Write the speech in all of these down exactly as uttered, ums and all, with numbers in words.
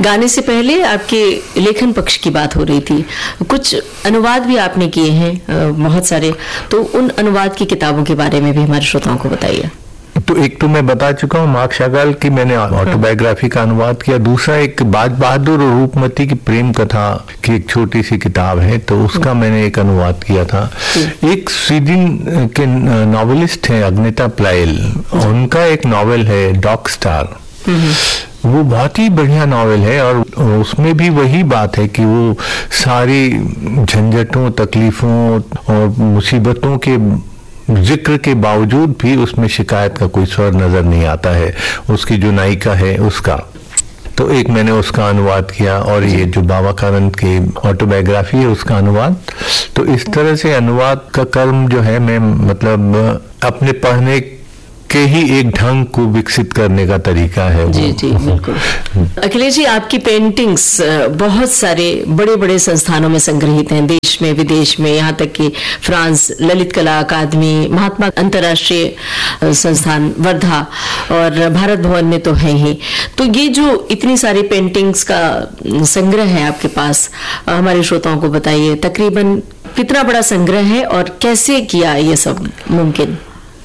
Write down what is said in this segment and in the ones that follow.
गाने से पहले आपके लेखन पक्ष की बात हो रही थी, कुछ अनुवाद भी आपने किए हैं बहुत सारे, तो उन अनुवाद की किताबों के बारे में भी हमारे श्रोताओं को बताइए। तो एक तो मैं बता चुका हूँ मार्क शागाल की मैंने ऑटोबायोग्राफी का अनुवाद किया, दूसरा एक बाज बहादुर और रूपमती की प्रेम कथा की एक छोटी सी किताब है, तो उसका मैंने एक अनुवाद किया था। एक स्वीडन के नॉवेलिस्ट हैं अग्नेता प्लाइल, उनका एक नॉवेल है डॉग स्टार, वो बहुत ही बढ़िया नॉवेल है और उसमें भी वही बात है कि वो सारी झंझटों, तकलीफों और मुसीबतों के जिक्र के बावजूद भी उसमें शिकायत का कोई स्वर नजर नहीं आता है, उसकी जो नायिका है उसका। तो एक मैंने उसका अनुवाद किया और ये जो बाबा कारंत की ऑटोबायोग्राफी है उसका अनुवाद। तो इस तरह से अनुवाद का कर्म जो है मैं मतलब अपने पढ़ने के ही एक ढंग को विकसित करने का तरीका है। जी जी बिल्कुल। अखिलेश जी, आपकी पेंटिंग्स बहुत सारे बड़े बड़े संस्थानों में संग्रहित हैं, देश में विदेश में, यहाँ तक कि फ्रांस ललित कला अकादमी, महात्मा अंतर्राष्ट्रीय संस्थान वर्धा और भारत भवन में तो है ही। तो ये जो इतनी सारी पेंटिंग्स का संग्रह है आपके पास, हमारे श्रोताओं को बताइए तकरीबन कितना बड़ा संग्रह है और कैसे किया ये सब मुमकिन?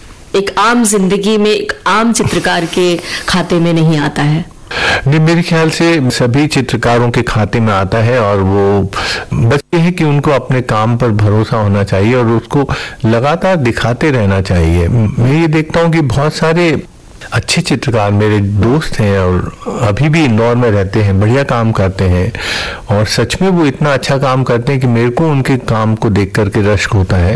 एक आम जिंदगी में एक आम चित्रकार के खाते में नहीं आता है। नहीं, मेरे ख्याल से सभी चित्रकारों के खाते में आता है और वो बस ये है कि उनको अपने काम पर भरोसा होना चाहिए और उसको लगातार दिखाते रहना चाहिए। मैं ये देखता हूँ कि बहुत सारे अच्छे चित्रकार मेरे दोस्त हैं और अभी भी इंदौर में रहते हैं, बढ़िया काम करते हैं और सच में वो इतना अच्छा काम करते हैं कि मेरे को उनके काम को देख करके रश्क होता है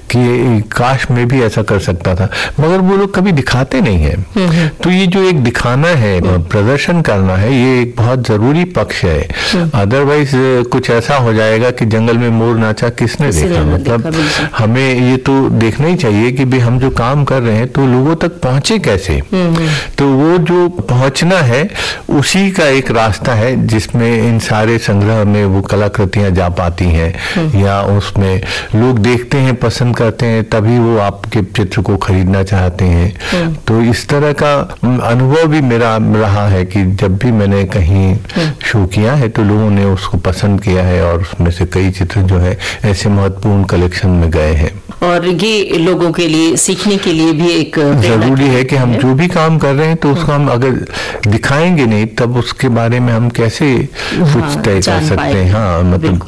कि काश मैं भी ऐसा कर सकता था, मगर वो लोग कभी दिखाते नहीं है। तो ये जो एक दिखाना है, प्रदर्शन करना है, ये एक बहुत जरूरी पक्ष है। अदरवाइज कुछ ऐसा हो जाएगा कि जंगल में मोर नाचा किसने देखा। मतलब हमें ये तो देखना ही चाहिए कि भाई हम जो काम कर रहे हैं तो लोगों तक पहुंचे कैसे। तो वो जो पहुंचना है उसी का एक रास्ता है जिसमें इन सारे संग्रह में वो कलाकृतियां जा पाती हैं या उसमें लोग देखते हैं, पसंद करते हैं, तभी वो आपके चित्र को खरीदना चाहते हैं। तो इस तरह का अनुभव भी मेरा रहा है कि जब भी मैंने कहीं शो किया है तो लोगों ने उसको पसंद किया है और उसमें से कई चित्र जो है ऐसे महत्वपूर्ण कलेक्शन में गए हैं। और ये लोगों के लिए सीखने के लिए भी एक जरूरी है कि हम जो भी काम कर रहे हैं तो उसको हम अगर दिखाएंगे नहीं तब उसके बारे में हम कैसे कुछ तय कर सकते हैं। हाँ, मतलब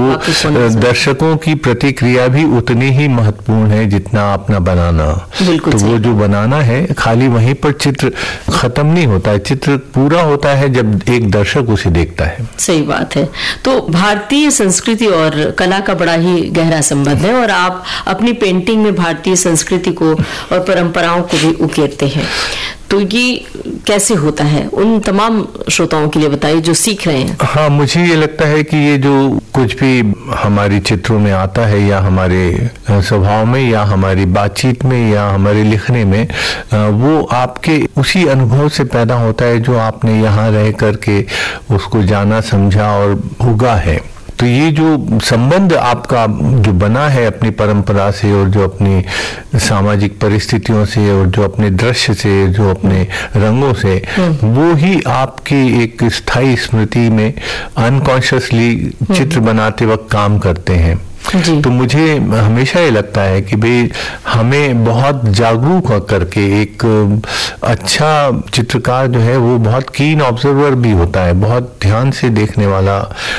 वो दर्शकों की प्रतिक्रिया भी उतनी ही महत्वपूर्ण है जितना अपना बनाना। तो वो जो बनाना है खाली वहीं पर चित्र खत्म नहीं होता है, चित्र पूरा होता है जब एक दर्शक उसे देखता है। सही बात है। तो भारतीय संस्कृति और कला का बड़ा ही गहरा संबंध है और आप अपनी पेंटिंग में भारतीय संस्कृति को और परंपराओं को भी उकेरते हैं। तो ये कैसे होता है उन तमाम श्रोताओं के लिए बताइए जो सीख रहे हैं। हाँ, मुझे ये लगता है कि ये जो कुछ भी हमारी चित्रों में आता है या हमारे स्वभाव में या हमारी बातचीत में या हमारे लिखने में, वो आपके उसी अनुभव से पैदा होता है जो आपने यहाँ रह करके उसको जाना, समझा और उगा है। तो ये जो संबंध आपका जो बना है अपनी परंपरा से और जो अपनी सामाजिक परिस्थितियों से और जो अपने दृश्य से, जो अपने रंगों से, वो ही आपकी एक स्थायी स्मृति में अनकॉन्शियसली चित्र बनाते वक्त काम करते हैं। तो मुझे हमेशा ये लगता है कि भाई हमें बहुत जागरूक करके एक अच्छा चित्रकार जो है वो बहुत कीन ऑब्जर्वर भी होता है, बहुत ध्यान से देखने वाला,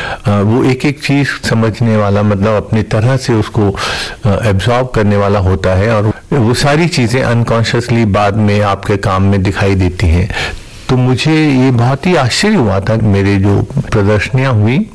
वो एक एक चीज समझने वाला, मतलब अपनी तरह से उसको एब्जॉर्ब करने वाला होता है और वो सारी चीजें अनकॉन्शियसली बाद में आपके काम में दिखाई देती हैं। तो मुझे ये बहुत ही आश्चर्य हुआ था, मेरे जो प्रदर्शनियां हुई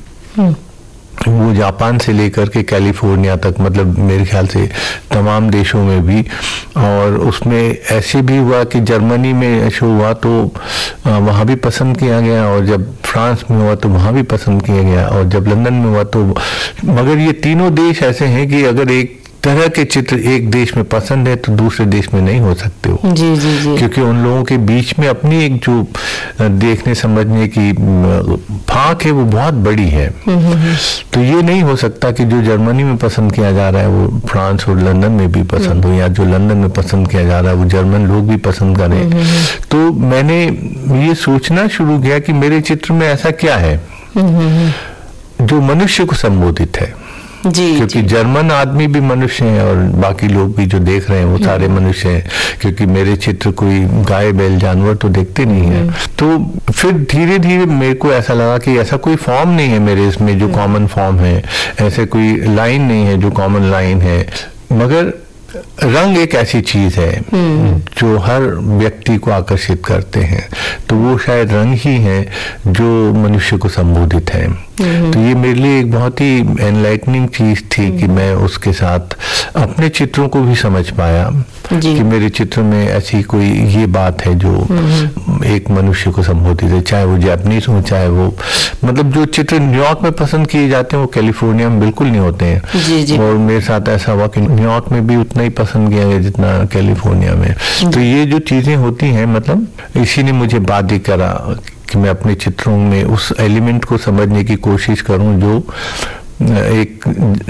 वो जापान से लेकर के कैलिफोर्निया तक, मतलब मेरे ख्याल से तमाम देशों में भी, और उसमें ऐसे भी हुआ कि जर्मनी में शो हुआ तो वहाँ भी पसंद किया गया और जब फ्रांस में हुआ तो वहाँ भी पसंद किया गया और जब लंदन में हुआ तो, मगर ये तीनों देश ऐसे हैं कि अगर एक तरह के चित्र एक देश में पसंद है तो दूसरे देश में नहीं हो सकते हो। जी जी जी। क्योंकि उन लोगों के बीच में अपनी एक जो देखने समझने की फाक है वो बहुत बड़ी है। तो ये नहीं हो सकता कि जो जर्मनी में पसंद किया जा रहा है वो फ्रांस और लंदन में भी पसंद हो, या जो लंदन में पसंद किया जा रहा है वो जर्मन लोग भी पसंद करें। तो मैंने ये सोचना शुरू किया कि मेरे चित्र में ऐसा क्या है जो मनुष्य को संबोधित है। जी, क्योंकि जी। जर्मन आदमी भी मनुष्य हैं और बाकी लोग भी जो देख रहे हैं वो सारे मनुष्य हैं, क्योंकि मेरे चित्र कोई गाय बैल जानवर तो देखते नहीं है। तो फिर धीरे धीरे मेरे को ऐसा लगा कि ऐसा कोई फॉर्म नहीं है मेरे इसमें जो कॉमन फॉर्म है, ऐसे कोई लाइन नहीं है जो कॉमन लाइन है, मगर रंग एक ऐसी चीज है जो हर व्यक्ति को आकर्षित करते हैं। तो वो शायद रंग ही है जो मनुष्य को संबोधित है। तो ये मेरे लिए एक बहुत ही एनलाइटनिंग चीज थी कि मैं उसके साथ अपने चित्रों को भी समझ पाया कि मेरे चित्र में ऐसी कोई ये बात है जो एक मनुष्य को संबोधित है, चाहे वो जापानीज हो, चाहे वो मतलब जो चित्र न्यूयॉर्क में पसंद किए जाते हैं वो कैलिफोर्निया में बिल्कुल नहीं होते हैं। जी, जी। और मेरे साथ ऐसा हुआ कि न्यूयॉर्क में भी उतना ही पसंद किया गया जितना कैलिफोर्निया में। तो ये जो चीजें होती हैं, मतलब इसी ने मुझे बाध्य करा कि मैं अपने चित्रों में उस एलिमेंट को समझने की कोशिश करूं जो एक